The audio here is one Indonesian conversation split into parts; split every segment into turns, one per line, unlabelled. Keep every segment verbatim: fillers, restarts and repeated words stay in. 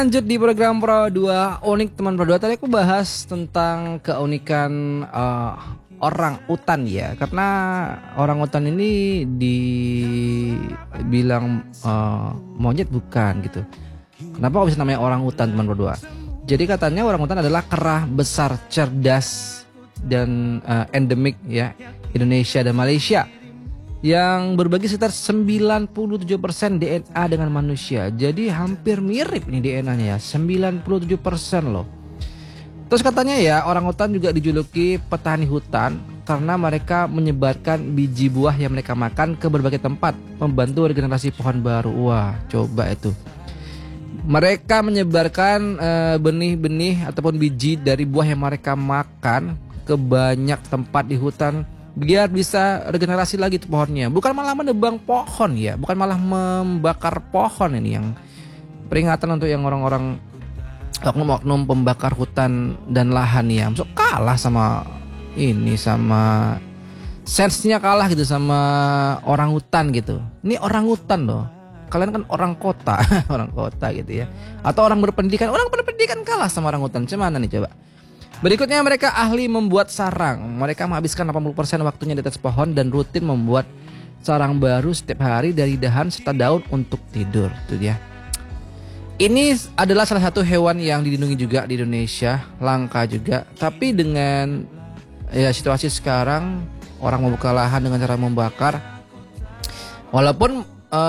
Lanjut di program Pro dua Unik teman Pro dua. Tadi aku bahas tentang keunikan uh, orang utan ya. Karena orang utan ini dibilang uh, monyet bukan gitu. Kenapa kok bisa namanya orang utan teman Pro dua? Jadi katanya orang utan adalah kera besar, cerdas dan uh, endemik ya Indonesia dan Malaysia, yang berbagi sekitar sembilan puluh tujuh persen D N A dengan manusia. Jadi hampir mirip nih D N A-nya ya, sembilan puluh tujuh persen loh. Terus katanya ya, orang utan juga dijuluki petani hutan karena mereka menyebarkan biji buah yang mereka makan ke berbagai tempat, membantu regenerasi pohon baru. Wah, coba itu. Mereka menyebarkan uh, benih-benih ataupun biji dari buah yang mereka makan ke banyak tempat di hutan biar bisa regenerasi lagi tuh pohonnya. Bukan malah menebang pohon ya, bukan malah membakar pohon. Ini yang peringatan untuk yang orang-orang oknum-oknum pembakar hutan dan lahan ya. Masuk kalah sama ini, sama sense-nya kalah gitu sama orang hutan gitu. Ini orang hutan loh. Kalian kan orang kota, orang kota gitu ya. Atau orang berpendidikan, orang berpendidikan kalah sama orang hutan. Cuman nih coba. Berikutnya mereka ahli membuat sarang. Mereka menghabiskan delapan puluh persen waktunya di atas pohon dan rutin membuat sarang baru setiap hari dari dahan serta daun untuk tidur. Itu dia. Ini adalah salah satu hewan yang dilindungi juga di Indonesia, langka juga. Tapi dengan ya situasi sekarang orang membuka lahan dengan cara membakar. Walaupun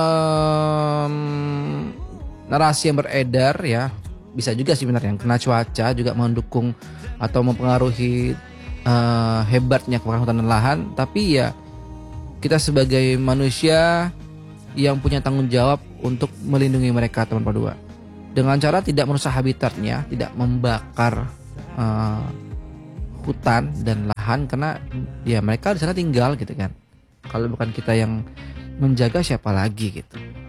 um, narasi yang beredar ya, bisa juga sih benar yang kena cuaca juga mendukung atau mempengaruhi uh, hebatnya kebakaran hutan dan lahan. Tapi ya kita sebagai manusia yang punya tanggung jawab untuk melindungi mereka teman Pro dua, dengan cara tidak merusak habitatnya, tidak membakar uh, hutan dan lahan, karena ya mereka di sana tinggal gitu kan. Kalau bukan kita yang menjaga, siapa lagi gitu.